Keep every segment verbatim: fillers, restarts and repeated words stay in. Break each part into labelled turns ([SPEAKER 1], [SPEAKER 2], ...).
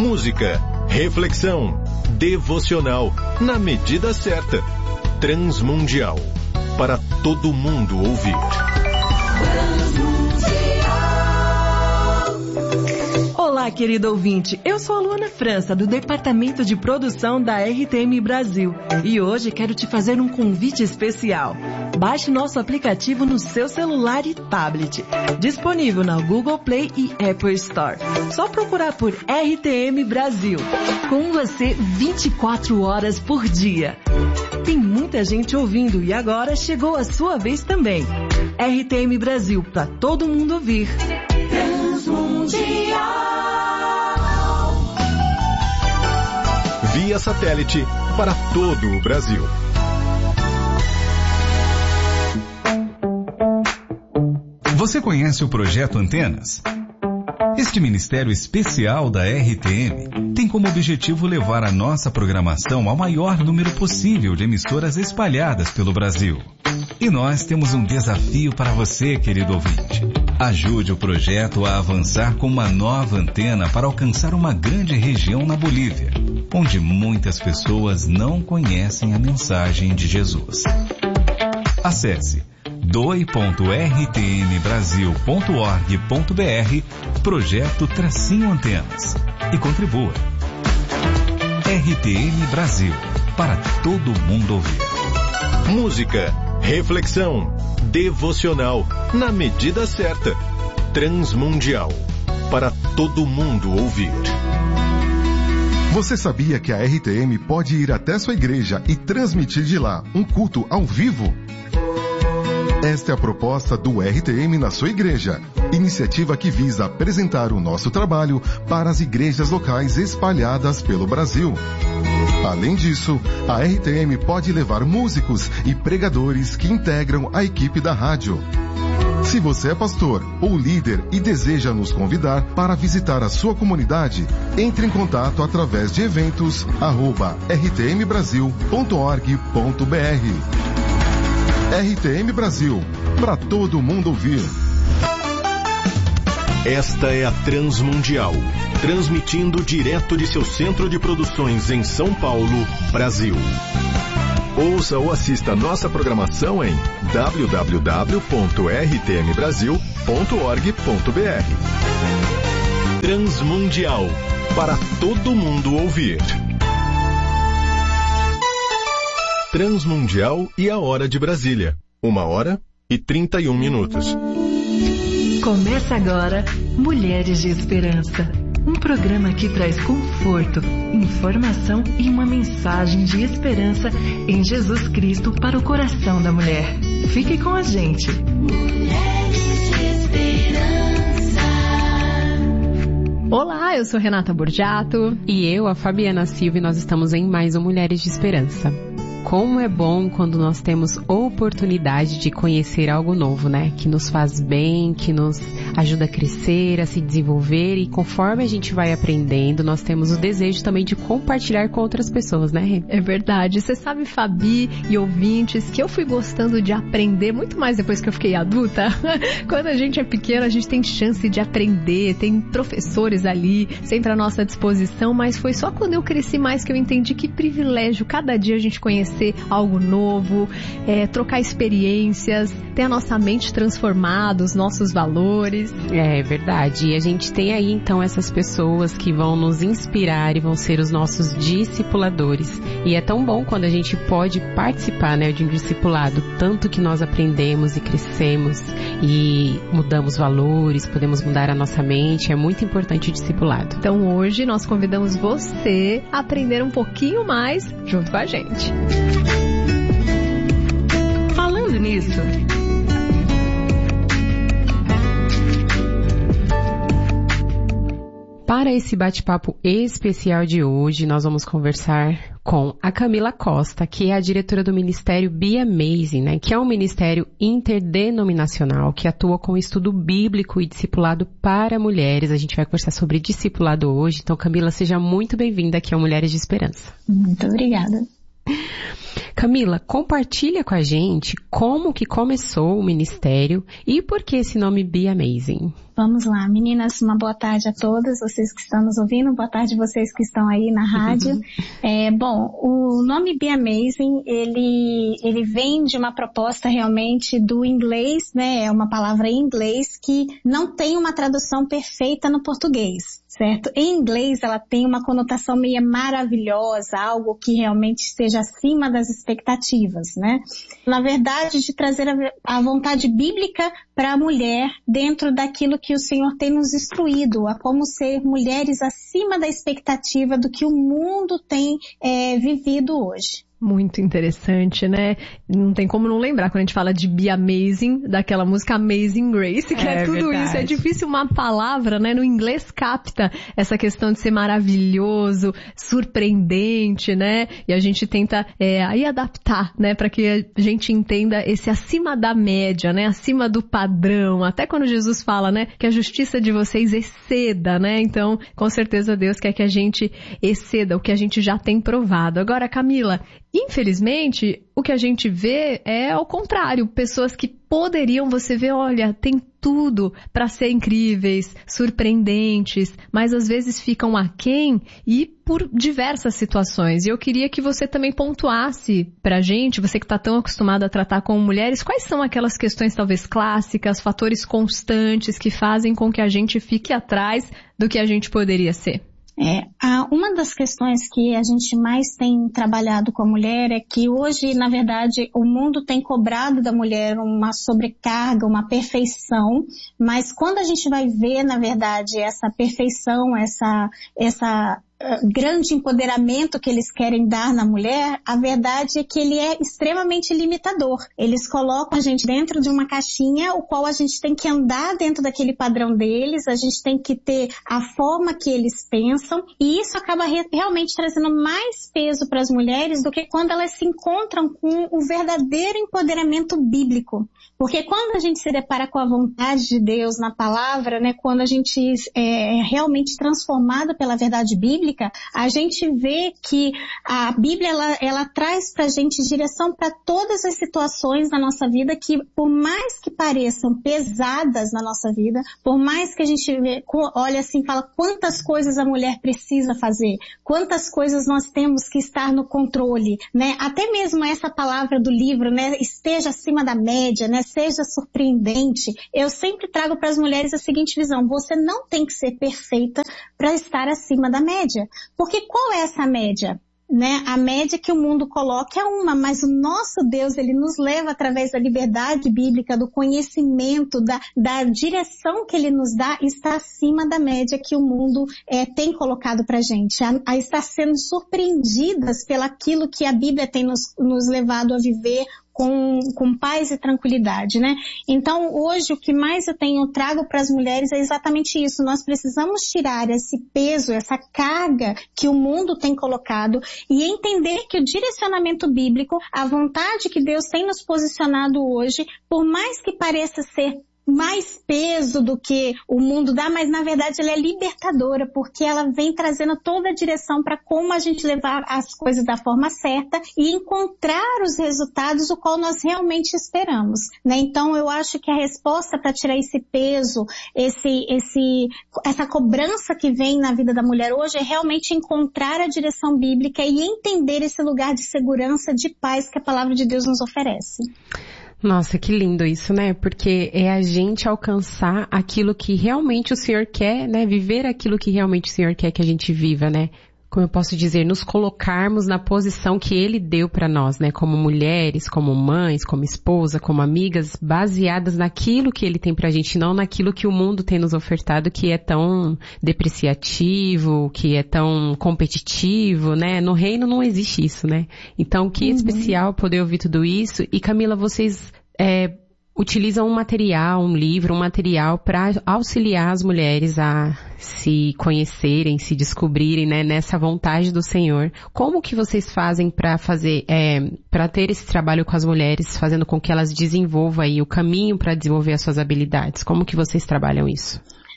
[SPEAKER 1] Música, reflexão, devocional, na medida certa. Transmundial, para todo mundo ouvir.
[SPEAKER 2] Olá, querido ouvinte. Eu sou a Luana França, do Departamento de Produção da R T M Brasil. E hoje quero te fazer um convite especial. Baixe nosso aplicativo no seu celular e tablet. Disponível na Google Play e Apple Store. Só procurar por R T M Brasil. Com você vinte e quatro horas por dia. Tem muita gente ouvindo e agora chegou a sua vez também. R T M Brasil, para todo mundo ouvir. Transmundial.
[SPEAKER 1] Via satélite para todo o Brasil.
[SPEAKER 3] Você conhece o Projeto Antenas? Este ministério especial da R T M tem como objetivo levar a nossa programação ao maior número possível de emissoras espalhadas pelo Brasil. E nós temos um desafio para você, querido ouvinte. Ajude o projeto a avançar com uma nova antena para alcançar uma grande região na Bolívia, onde muitas pessoas não conhecem a mensagem de Jesus. Acesse doe ponto r t m brasil ponto org ponto b r Projeto Tracinho Antenas e contribua. R T M Brasil, para todo mundo ouvir.
[SPEAKER 1] Música, reflexão, devocional, na medida certa. Transmundial, para todo mundo ouvir.
[SPEAKER 4] Você sabia que a R T M pode ir até sua igreja e transmitir de lá um culto ao vivo? Esta é a proposta do R T M na sua igreja, iniciativa que visa apresentar o nosso trabalho para as igrejas locais espalhadas pelo Brasil. Além disso, a R T M pode levar músicos e pregadores que integram a equipe da rádio. Se você é pastor ou líder e deseja nos convidar para visitar a sua comunidade, entre em contato através de eventos arroba r t m brasil ponto org ponto b r. R T M Brasil, para todo mundo ouvir.
[SPEAKER 1] Esta é a Transmundial, transmitindo direto de seu centro de produções em São Paulo, Brasil. Ouça ou assista nossa programação em w w w ponto r t m brasil ponto org ponto b r. Transmundial, para todo mundo ouvir. Transmundial e a hora de Brasília. Uma hora e trinta e um minutos.
[SPEAKER 2] Começa agora Mulheres de Esperança. Um programa que traz conforto, informação e uma mensagem de esperança em Jesus Cristo para o coração da mulher. Fique com a gente. Mulheres de Esperança.
[SPEAKER 5] Olá, eu sou Renata Borgiato.
[SPEAKER 6] E eu, a Fabiana Silva, e nós estamos em mais um Mulheres de Esperança. Como é bom quando nós temos oportunidade de conhecer algo novo, né? Que nos faz bem, que nos ajuda a crescer, a se desenvolver, e conforme a gente vai aprendendo, nós temos o desejo também de compartilhar com outras pessoas, né, Rê?
[SPEAKER 5] É verdade. Você sabe, Fabi e ouvintes, que eu fui gostando de aprender muito mais depois que eu fiquei adulta. Quando a gente é pequena, a gente tem chance de aprender, tem professores ali sempre à nossa disposição, mas foi só quando eu cresci mais que eu entendi que privilégio cada dia a gente conhecer algo novo, é, trocar experiências, ter a nossa mente transformada, os nossos valores.
[SPEAKER 6] É verdade. E a gente tem aí então essas pessoas que vão nos inspirar e vão ser os nossos discipuladores. E é tão bom quando a gente pode participar, né, de um discipulado, tanto que nós aprendemos e crescemos e mudamos valores, podemos mudar a nossa mente. É muito importante o discipulado.
[SPEAKER 5] Então hoje nós convidamos você a aprender um pouquinho mais junto com a gente.
[SPEAKER 2] Falando nisso,
[SPEAKER 6] para esse bate-papo especial de hoje, nós vamos conversar com a Camila Costa, que é a diretora do Ministério Be Amazing, né? Que é um ministério interdenominacional que atua com estudo bíblico e discipulado para mulheres. A gente vai conversar sobre discipulado hoje. Então, Camila, seja muito bem-vinda aqui ao Mulheres de Esperança.
[SPEAKER 7] Muito obrigada.
[SPEAKER 6] Camila, compartilha com a gente como que começou o ministério e por que esse nome Be Amazing.
[SPEAKER 7] Vamos lá, meninas, uma boa tarde a todas, vocês que estão nos ouvindo, boa tarde vocês que estão aí na rádio. É, bom, o nome Be Amazing, ele, ele vem de uma proposta realmente do inglês, né, é uma palavra em inglês que não tem uma tradução perfeita no português. Certo? Em inglês ela tem uma conotação meio maravilhosa, algo que realmente esteja acima das expectativas, né? Na verdade, de trazer a, a vontade bíblica para a mulher dentro daquilo que o Senhor tem nos instruído, a como ser mulheres acima da expectativa do que o mundo tem é, vivido hoje.
[SPEAKER 5] Muito interessante, né? Não tem como não lembrar quando a gente fala de Be Amazing, daquela música Amazing Grace, que é, é tudo verdade. Isso. É difícil uma palavra, né? No inglês capta essa questão de ser maravilhoso, surpreendente, né? E a gente tenta é, aí adaptar, né? Para que a gente entenda esse acima da média, né? Acima do padrão. Até quando Jesus fala, né? Que a justiça de vocês exceda, né? Então, com certeza Deus quer que a gente exceda o que a gente já tem provado. Agora, Camila, infelizmente, o que a gente vê é ao contrário. Pessoas que poderiam, você vê, olha, tem tudo para ser incríveis, surpreendentes, mas às vezes ficam aquém e por diversas situações. E eu queria que você também pontuasse pra gente, você que está tão acostumado a tratar com mulheres, quais são aquelas questões talvez clássicas, fatores constantes que fazem com que a gente fique atrás do que a gente poderia ser?
[SPEAKER 7] É, uma das questões que a gente mais tem trabalhado com a mulher é que hoje, na verdade, o mundo tem cobrado da mulher uma sobrecarga, uma perfeição, mas quando a gente vai ver, na verdade, essa perfeição, essa, essa grande empoderamento que eles querem dar na mulher, a verdade é que ele é extremamente limitador. Eles colocam a gente dentro de uma caixinha, o qual a gente tem que andar dentro daquele padrão deles, a gente tem que ter a forma que eles pensam, e isso acaba re- realmente trazendo mais peso para as mulheres do que quando elas se encontram com o verdadeiro empoderamento bíblico. Porque quando a gente se depara com a vontade de Deus na palavra, né, quando a gente é realmente transformada pela verdade bíblica, a gente vê que a Bíblia, ela, ela traz pra gente direção para todas as situações da nossa vida que, por mais que pareçam pesadas na nossa vida, por mais que a gente vê, olha assim, fala quantas coisas a mulher precisa fazer, quantas coisas nós temos que estar no controle, né? Até mesmo essa palavra do livro, né? Esteja acima da média, né? Seja surpreendente. Eu sempre trago para as mulheres a seguinte visão: você não tem que ser perfeita para estar acima da média. Porque qual é essa média? Né? A média que o mundo coloca é uma, mas o nosso Deus, ele nos leva através da liberdade bíblica, do conhecimento, da, da direção que ele nos dá, está acima da média que o mundo é, tem colocado pra gente, a, a estar sendo surpreendidas pelaquilo que a Bíblia tem nos, nos levado a viver com, com paz e tranquilidade, né? Então, hoje, o que mais eu tenho trago para as mulheres é exatamente isso. Nós precisamos tirar esse peso, essa carga que o mundo tem colocado e entender que o direcionamento bíblico, a vontade que Deus tem nos posicionado hoje, por mais que pareça ser mais peso do que o mundo dá, mas na verdade ela é libertadora, porque ela vem trazendo toda a direção para como a gente levar as coisas da forma certa e encontrar os resultados o qual nós realmente esperamos, né? Então eu acho que a resposta para tirar esse peso, esse, esse, essa cobrança que vem na vida da mulher hoje é realmente encontrar a direção bíblica e entender esse lugar de segurança, de paz que a palavra de Deus nos oferece.
[SPEAKER 6] Nossa, que lindo isso, né? Porque é a gente alcançar aquilo que realmente o Senhor quer, né? Viver aquilo que realmente o Senhor quer que a gente viva, né? Como eu posso dizer, nos colocarmos na posição que Ele deu para nós, né? Como mulheres, como mães, como esposa, como amigas, baseadas naquilo que Ele tem pra gente, não naquilo que o mundo tem nos ofertado, que é tão depreciativo, que é tão competitivo, né? No reino não existe isso, né? Então, que uhum. especial poder ouvir tudo isso. E Camila, vocês é, utilizam um material, um livro, um material para auxiliar as mulheres a se conhecerem, se descobrirem, né, nessa vontade do Senhor. Como que vocês fazem para fazer, é, para ter esse trabalho com as mulheres, fazendo com que elas desenvolvam aí o caminho para desenvolver as suas habilidades? Como que vocês trabalham isso?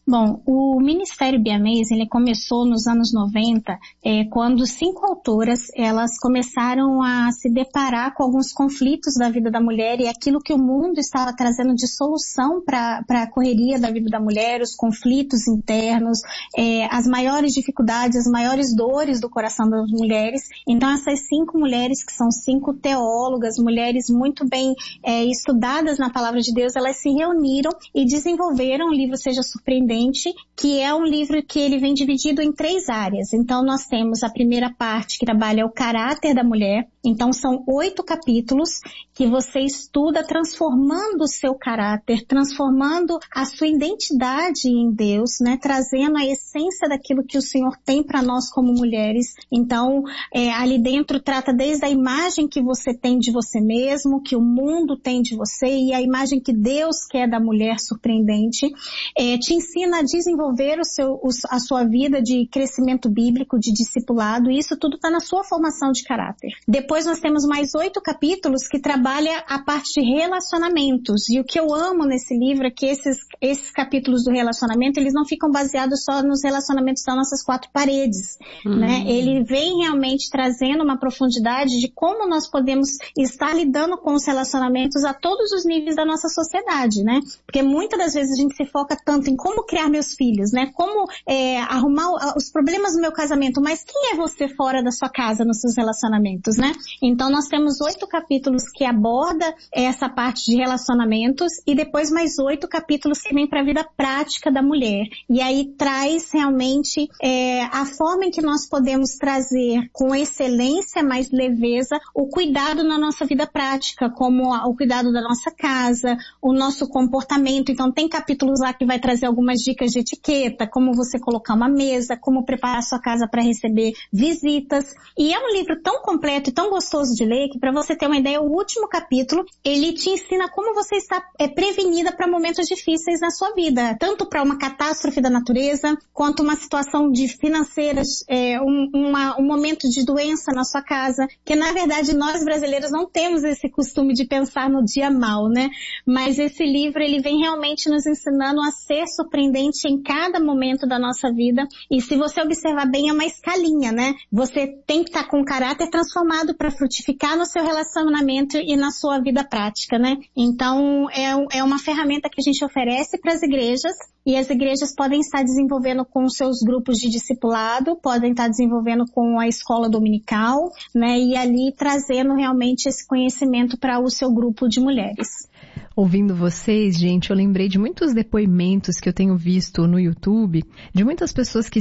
[SPEAKER 7] Bom, o Ministério Be Amazing, ele começou nos anos noventa, é, quando cinco autoras, elas começaram a se deparar com alguns conflitos da vida da mulher e aquilo que o mundo estava trazendo de solução para a correria da vida da mulher, os conflitos internos, é, as maiores dificuldades, as maiores dores do coração das mulheres. Então, essas cinco mulheres, que são cinco teólogas, mulheres muito bem é, estudadas na Palavra de Deus, elas se reuniram e desenvolveram o livro Seja Surpreendente, que é um livro que ele vem dividido em três áreas. Então, nós temos a primeira parte que trabalha o caráter da mulher. Então, são oito capítulos que você estuda transformando o seu caráter, transformando a sua identidade em Deus, né? Trazendo a essência daquilo que o Senhor tem para nós como mulheres. Então, é, ali dentro trata desde a imagem que você tem de você mesmo, que o mundo tem de você e a imagem que Deus quer da mulher surpreendente. É, te ensina a desenvolver o seu, a sua vida de crescimento bíblico, de discipulado, e isso tudo está na sua formação de caráter. Depois nós temos mais oito capítulos que trabalha a parte de relacionamentos, e o que eu amo nesse livro é que esses, esses capítulos do relacionamento, eles não ficam baseados só nos relacionamentos das nossas quatro paredes, uhum. né? Ele vem realmente trazendo uma profundidade de como nós podemos estar lidando com os relacionamentos a todos os níveis da nossa sociedade, né? Porque muitas das vezes a gente se foca tanto em como criar meus filhos, né? Como é, arrumar os problemas no meu casamento, mas quem é você fora da sua casa, nos seus relacionamentos, né? Então nós temos oito capítulos que aborda essa parte de relacionamentos e depois mais oito capítulos que vem para a vida prática da mulher. E aí traz realmente é, a forma em que nós podemos trazer com excelência, mais leveza, o cuidado na nossa vida prática, como o cuidado da nossa casa, o nosso comportamento. Então tem capítulos lá que vai trazer algumas dicas de etiqueta, como você colocar uma mesa, como preparar sua casa para receber visitas. E é um livro tão completo e tão gostoso de ler que, para você ter uma ideia, o último capítulo, ele te ensina como você está é, prevenida para momentos difíceis na sua vida, tanto para uma catástrofe da natureza, quanto uma situação de financeiras, é, um, uma, um momento de doença na sua casa, que na verdade nós brasileiros não temos esse costume de pensar no dia mal, né? Mas esse livro, ele vem realmente nos ensinando a ser surpreendente em cada momento da nossa vida. E se você observar bem, é uma escalinha, né? Você tem que estar com o caráter transformado para frutificar no seu relacionamento e na sua vida prática, né? Então, é, é uma ferramenta que a gente oferece para as igrejas, e as igrejas podem estar desenvolvendo com os seus grupos de discipulado, podem estar desenvolvendo com a escola dominical, né? E ali trazendo realmente esse conhecimento para o seu grupo de mulheres.
[SPEAKER 5] Ouvindo vocês, gente, eu lembrei de muitos depoimentos que eu tenho visto no YouTube, de muitas pessoas que